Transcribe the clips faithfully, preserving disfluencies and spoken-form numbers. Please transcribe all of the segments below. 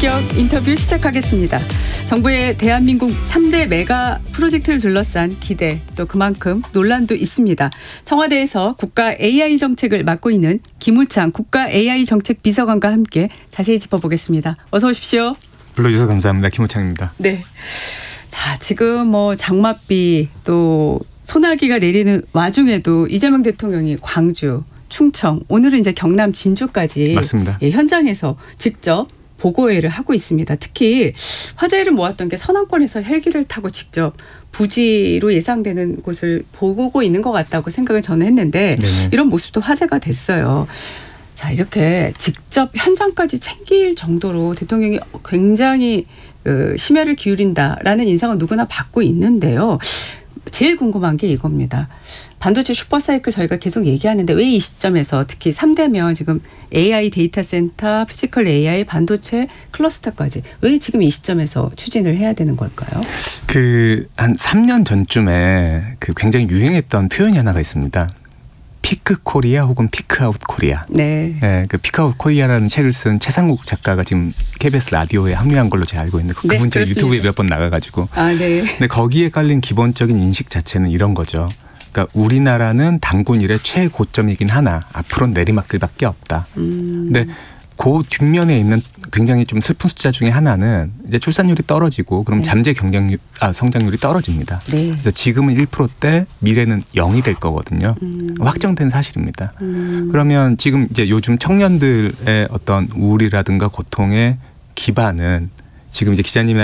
본격 인터뷰 시작하겠습니다. 정부의 대한민국 삼 대 메가 프로젝트를 둘러싼 기대 또 그만큼 논란도 있습니다. 청와대에서 국가 에이아이 정책을 맡고 있는 김우창 국가 에이아이 정책 비서관과 함께 자세히 짚어보겠습니다. 어서 오십시오. 불러주셔서 감사합니다. 김우창입니다. 네. 자, 지금 뭐 장맛비 또 소나기가 내리는 와중에도 이재명 대통령이 광주, 충청, 오늘은 이제 경남 진주까지 맞습니다. 예, 현장에서 직접 보고회를 하고 있습니다. 특히 화제를 모았던 게 서남권에서 헬기를 타고 직접 부지로 예상되는 곳을 보고 있는 것 같다고 생각을 저는 했는데 네네. 이런 모습도 화제가 됐어요. 자, 이렇게 직접 현장까지 챙길 정도로 대통령이 굉장히 그 심혈을 기울인다라는 인상을 누구나 받고 있는데요. 제일 궁금한 게 이겁니다. 반도체 슈퍼사이클 저희가 계속 얘기하는데 왜 이 시점에서 특히 삼 대면 지금 에이아이 데이터 센터, 피지컬 에이아이, 반도체 클러스터까지 왜 지금 이 시점에서 추진을 해야 되는 걸까요? 그 한 삼 년 전쯤에 그 굉장히 유행했던 표현이 하나가 있습니다. 피크 코리아 혹은 피크아웃 코리아. 네. 네, 그 피크아웃 코리아라는 책을 쓴 최상국 작가가 지금 케이비에스 라디오에 합류한 걸로 제가 알고 있는데 네, 그분 제가 유튜브에 몇 번 나가가지고. 아, 네. 근데 거기에 깔린 기본적인 인식 자체는 이런 거죠. 그러니까 우리나라는 단군 이래 최고점이긴 하나 앞으로는 내리막길밖에 없다. 음. 근데 그 뒷면에 있는 굉장히 좀 슬픈 숫자 중에 하나는 이제 출산율이 떨어지고 그럼 네. 잠재 경쟁률, 아, 성장률이 떨어집니다. 네. 그래서 지금은 일 퍼센트대 미래는 영이 될 거거든요. 음. 확정된 사실입니다. 음. 그러면 지금 이제 요즘 청년들의 어떤 우울이라든가 고통의 기반은 지금 이제 기자님이나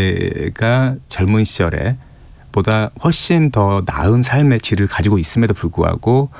제가 젊은 시절에 보다 훨씬 더 나은 삶의 질을 가지고 있음에도 불구하고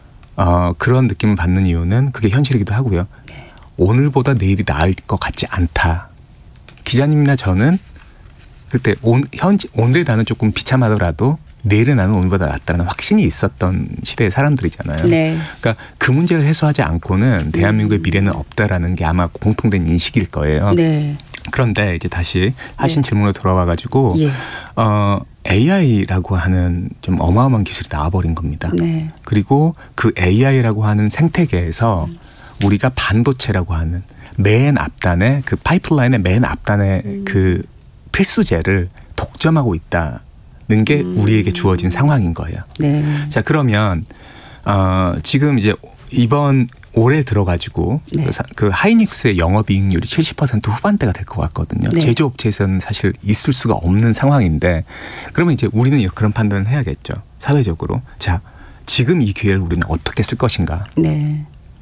어, 그런 느낌을 받는 이유는 그게 현실이기도 하고요. 네. 오늘보다 내일이 나을 것 같지 않다. 기자님이나 저는 그때 온, 현재 오늘의 나는 조금 비참하더라도 내일의 나는 오늘보다 낫다는 확신이 있었던 시대의 사람들이잖아요. 네. 그러니까 그 문제를 해소하지 않고는 대한민국의 미래는 없다라는 게 아마 공통된 인식일 거예요. 네. 그런데 이제 다시 하신 네. 질문으로 돌아와 가지고 예. 어, 에이아이라고 하는 좀 어마어마한 기술이 나와버린 겁니다. 네. 그리고 그 에이아이라고 하는 생태계에서 음. 우리가 반도체라고 하는 맨 앞단에 그 파이프라인의 맨 앞단에 음. 그 필수재를 독점하고 있다는 게 음. 우리에게 주어진 상황인 거예요. 네. 자, 그러면 어, 지금 이제 이번 올해 들어가지고 네. 그, 그 하이닉스의 영업이익률이 칠십 퍼센트 후반대가 될 것 같거든요. 네. 제조업체에서는 사실 있을 수가 없는 상황인데 그러면 이제 우리는 그런 판단을 해야겠죠. 사회적으로. 자, 지금 이 기회를 우리는 어떻게 쓸 것인가. 네.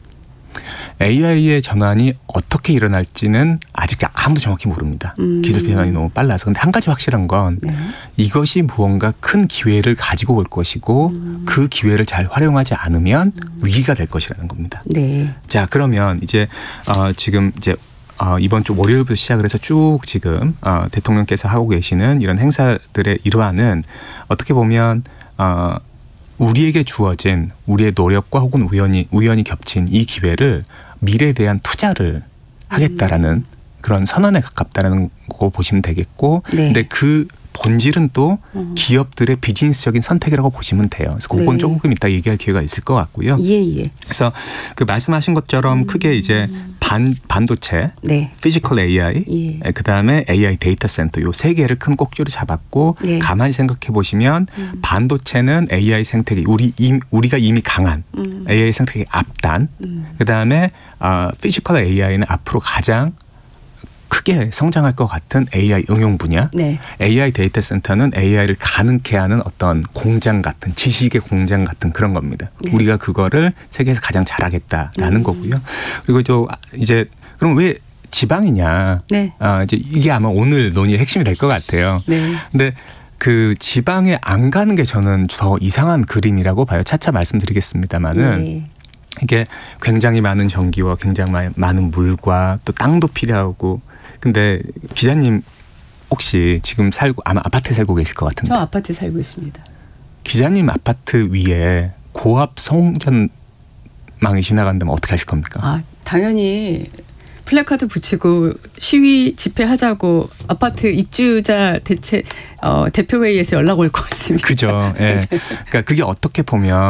에이아이의 전환이 어떻게 일어날지는 아직 아무도 정확히 모릅니다. 음. 기술 변환이 너무 빨라서. 근데 한 가지 확실한 건 네. 이것이 무언가 큰 기회를 가지고 올 것이고 음. 그 기회를 잘 활용하지 않으면 음. 위기가 될 것이라는 겁니다. 네. 자, 그러면 이제 어, 지금 이제 어, 이번 주 월요일부터 시작을 해서 쭉 지금 어, 대통령께서 하고 계시는 이런 행사들의 일환은 어떻게 보면 어, 우리에게 주어진 우리의 노력과 혹은 우연히 우연히 겹친 이 기회를 미래에 대한 투자를 하겠다라는 음. 그런 선언에 가깝다라는 거 보시면 되겠고, 네. 근데 그 본질은 또 음. 기업들의 비즈니스적인 선택이라고 보시면 돼요. 그래서 그건 네. 조금 이따 얘기할 기회가 있을 것 같고요. 예, 예. 그래서 그 말씀하신 것처럼 음. 크게 이제 반 반도체, 네. 피지컬 에이아이, 예. 그 다음에 에이아이 데이터 센터 요 세 개를 큰 꼭지로 잡았고 네. 가만히 생각해 보시면 음. 반도체는 에이아이 생태계 우리 임, 우리가 이미 강한 음. 에이아이 생태계 앞단, 음. 그 다음에 어, 피지컬 에이아이는 앞으로 가장 크게 성장할 것 같은 에이아이 응용 분야. 네. 에이아이 데이터 센터는 에이아이를 가능케 하는 어떤 공장 같은 지식의 공장 같은 그런 겁니다. 네. 우리가 그거를 세계에서 가장 잘하겠다라는 음. 거고요. 그리고 또 이제 그럼 왜 지방이냐? 네. 아, 이제 이게 아마 오늘 논의의 핵심이 될 것 같아요. 네. 근데 그 지방에 안 가는 게 저는 더 이상한 그림이라고 봐요. 차차 말씀드리겠습니다만은. 네. 이게 굉장히 많은 전기와 굉장히 많은 물과 또 땅도 필요하고 근데 기자님 혹시 지금 살고 아마 아파트에 살고 계실 것 같은데. 저 아파트에 살고 있습니다. 기자님 아파트 위에 고압 송전망이 지나간다면 어떻게 하실 겁니까? 아, 당연히 플래카드 붙이고 시위 집회하자고 아파트 입주자 대체 어, 대표회의에서 연락 올 것 같습니다. 그죠. 예. 그러니까 그게 어떻게 보면